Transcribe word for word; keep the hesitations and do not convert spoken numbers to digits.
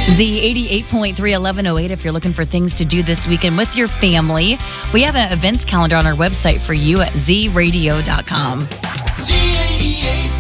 Z eighty-eight point three, eleven oh eight if you're looking for things to do this weekend with your family. We have an events calendar on our website for you at z radio dot com. Z eighty-eight